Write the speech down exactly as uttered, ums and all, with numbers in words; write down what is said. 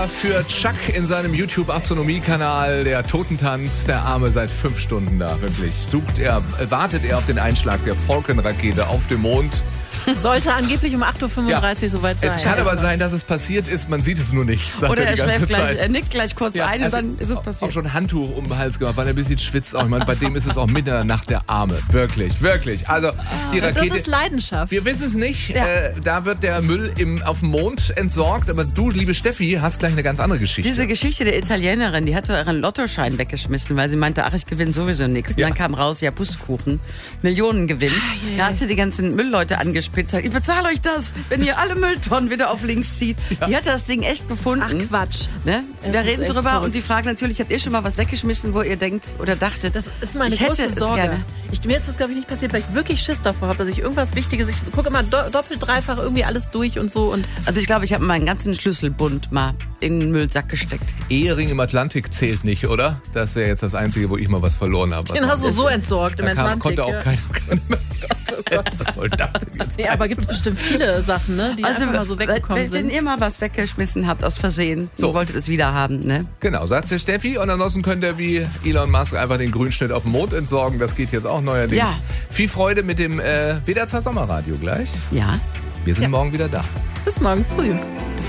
Trailer für Chuck in seinem YouTube-Astronomie-Kanal. Der Totentanz, der Arme seit fünf Stunden da, wirklich. Sucht er, wartet er auf den Einschlag der Falcon-Rakete auf dem Mond. Sollte angeblich um acht Uhr fünfunddreißig ja. soweit sein. Es kann aber sein, dass es passiert ist, man sieht es nur nicht. Sagt Oder er, die er ganze schläft Zeit. gleich, er nickt gleich kurz ja, ein und dann ist es passiert. Auch schon ein Handtuch um den Hals gemacht, weil er ein bisschen schwitzt. Auch. Ich meine, bei dem ist es auch mitten in der Nacht der Arme. Wirklich, wirklich. Also die Rakete. Das ist Leidenschaft. Wir wissen es nicht. Ja. Äh, da wird der Müll im, auf dem Mond entsorgt. Aber du, liebe Steffi, hast gleich eine ganz andere Geschichte. Diese Geschichte der Italienerin, die hat ihren Lottoschein weggeschmissen, weil sie meinte, ach, ich gewinne sowieso nichts. Und ja. dann kam raus, ja, Pustekuchen, Millionengewinn. Ah, yeah. Da hat sie die ganzen Müllleute angespitzt. Ich bezahle euch das, wenn ihr alle Mülltonnen wieder auf links zieht. Ja. Die hat das Ding echt gefunden. Ach, Quatsch. Ne? Wir reden drüber verrückt. Und die fragen natürlich, habt ihr schon mal was weggeschmissen, wo ihr denkt oder dachtet? Das ist meine ich große hätte Sorge. Es gerne. Ich, mir ist das, glaube ich, nicht passiert, weil ich wirklich Schiss davor habe, dass ich irgendwas Wichtiges, ich gucke immer do, doppelt, dreifach irgendwie alles durch und so. Und also ich glaube, ich habe meinen ganzen Schlüsselbund mal in den Müllsack gesteckt. Ehering im Atlantik zählt nicht, oder? Das wäre jetzt das Einzige, wo ich mal was verloren habe. Den hast du so entsorgt im da kam, Atlantik. Konnte auch ja. kein, kein Oh Gott. Was soll das denn jetzt? Ja, aber gibt es bestimmt viele Sachen, ne, die also, einfach mal so weggekommen wenn, sind. Wenn ihr mal was weggeschmissen habt aus Versehen so. und wolltet es wieder haben, ne? Genau, sagt der Steffi. Und ansonsten könnt ihr wie Elon Musk einfach den Grünschnitt auf dem Mond entsorgen. Das geht jetzt auch neuerdings. Ja. Viel Freude mit dem äh, W D R zwei Sommerradio gleich. Ja. Wir sind ja. morgen wieder da. Bis morgen früh.